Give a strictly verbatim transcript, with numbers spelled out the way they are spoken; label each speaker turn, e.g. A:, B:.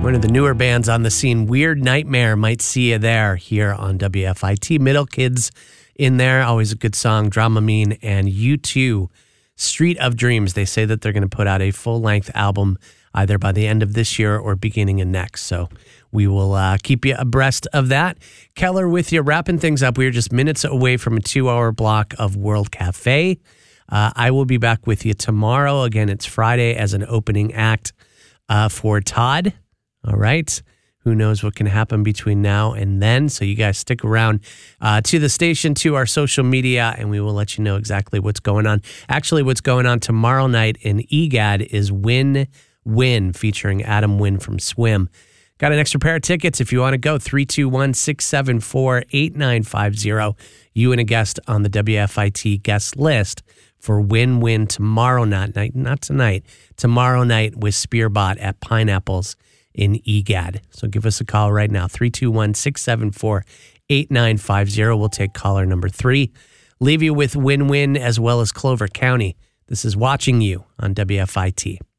A: One of the newer bands on the scene, Weird Nightmare, might see you there here on W F I T. Middle Kids in there, always a good song. Dramamine and U two, Street of Dreams. They say that they're going to put out a full-length album either by the end of this year or beginning of next. So we will uh, keep you abreast of that. Keller with you, wrapping things up. We are just minutes away from a two-hour block of World Cafe. Uh, I will be back with you tomorrow. Again, it's Friday as an opening act uh, for Todd. All right. Who knows what can happen between now and then. So you guys stick around uh, to the station, to our social media, and we will let you know exactly what's going on. Actually, what's going on tomorrow night in E G A D is Win Win, featuring Adam Wynn from Swim. Got an extra pair of tickets if you want to go. three two one, six seven four, eight nine five zero. You and a guest on the W F I T guest list for Win Win tomorrow night. Not tonight. Tomorrow night with Spearbot at Pineapples in E G A D. So give us a call right now. three two one, six seven four, eight nine five zero. We'll take caller number three. Leave you with Win Win as well as Clover County. This is Watching You on W F I T.